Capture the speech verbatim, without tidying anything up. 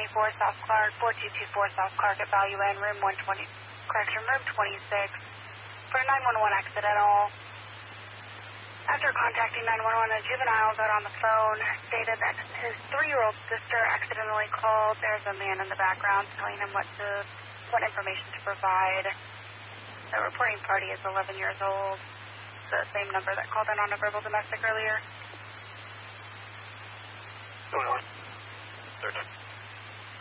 twenty-four South Clark, four two two four South Clark at Value Inn, room one twenty, correction, room twenty-six, for nine one one accidental. After contacting nine one one, a juvenile got on the phone, stated that his three-year-old sister accidentally called. There's a man in the background telling him what to, what information to provide. The reporting party is eleven years old, the same number that called in on a verbal domestic earlier. Going on. Third.